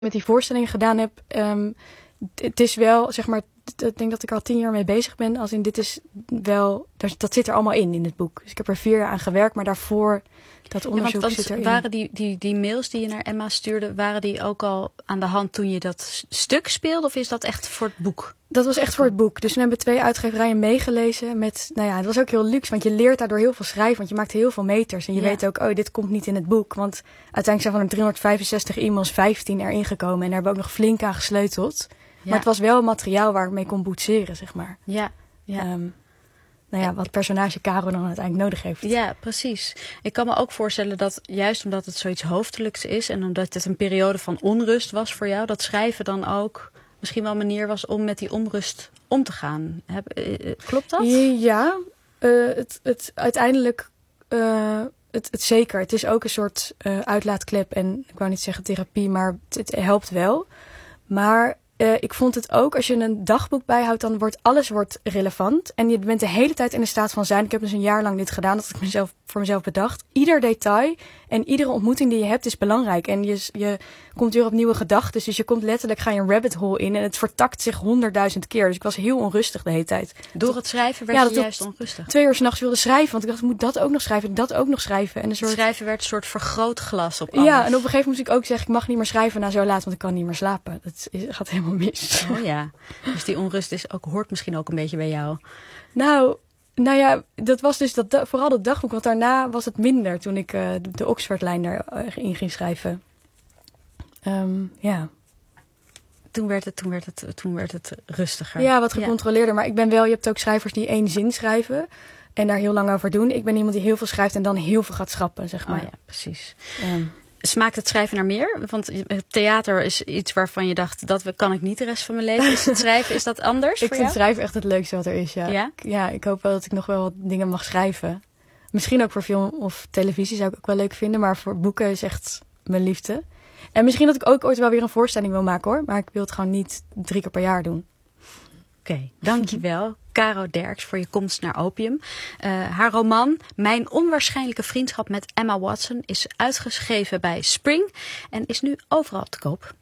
met die voorstellingen gedaan heb, het is wel, zeg maar, ik denk dat ik er al 10 jaar mee bezig ben. Als in dit is wel, dat zit er allemaal in het boek. Dus ik heb er 4 jaar aan gewerkt, maar daarvoor dat onderzoek zit erin. Waren die mails die je naar Emma stuurde, waren die ook al aan de hand toen je dat stuk speelde? Of is dat echt voor het boek? Dat was echt voor het boek. Dus toen hebben 2 uitgeverijen meegelezen met, dat was ook heel luxe. Want je leert daardoor heel veel schrijven, want je maakt heel veel meters. En je weet ook, dit komt niet in het boek. Want uiteindelijk zijn van de 365 e-mails 15 erin gekomen. En daar hebben we ook nog flink aan gesleuteld. Ja. Maar het was wel materiaal waar ik mee kon boetseren, zeg maar. Ja. Wat personage Caro dan uiteindelijk nodig heeft. Ja, precies. Ik kan me ook voorstellen dat juist omdat het zoiets hoofdelijks is en omdat het een periode van onrust was voor jou, dat schrijven dan ook misschien wel een manier was om met die onrust om te gaan. Klopt dat? Ja, het uiteindelijk het zeker. Het is ook een soort uitlaatklep en ik wou niet zeggen therapie, maar het helpt wel. Maar ik vond het ook, als je een dagboek bijhoudt, dan wordt alles relevant. En je bent de hele tijd in de staat van zijn. Ik heb dus een jaar lang dit gedaan, dat ik voor mezelf bedacht. Ieder detail en iedere ontmoeting die je hebt is belangrijk. En je komt weer op nieuwe gedachten. Dus je komt letterlijk, ga je een rabbit hole in. En het vertakt zich 100.000 keer. Dus ik was heel onrustig de hele tijd. Door het schrijven werd je juist onrustig? 2 uur 's nachts wilde schrijven. Want ik dacht, ik moet dat ook nog schrijven, dat ook nog schrijven. En het schrijven werd een soort vergrootglas op alles. Ja, en op een gegeven moment moest ik ook zeggen, ik mag niet meer schrijven na zo laat, want ik kan niet meer slapen. Dat gaat helemaal mis. Oh ja, dus die onrust hoort misschien ook een beetje bij jou. Nou ja, dat was dus vooral dat dagboek. Want daarna was het minder toen ik de Oxford-lijn daarin ging schrijven. Toen werd het rustiger. Ja, wat gecontroleerder. Maar je hebt ook schrijvers die 1 zin schrijven en daar heel lang over doen. Ik ben iemand die heel veel schrijft en dan heel veel gaat schrappen, zeg maar. Oh ja, precies. Smaakt het schrijven naar meer? Want theater is iets waarvan je dacht, dat kan ik niet de rest van mijn leven. Is het schrijven, is dat anders? Ik vind schrijven echt het leukste wat er is, ja. Ja? Ja, ik hoop wel dat ik nog wel wat dingen mag schrijven. Misschien ook voor film of televisie zou ik ook wel leuk vinden. Maar voor boeken is echt mijn liefde. En misschien dat ik ook ooit wel weer een voorstelling wil maken, hoor. Maar ik wil het gewoon niet 3 keer per jaar doen. Oké, dankjewel. Caro Derks voor je komst naar Opium. Haar roman Mijn onwaarschijnlijke vriendschap met Emma Watson is uitgeschreven bij Spring en is nu overal te koop.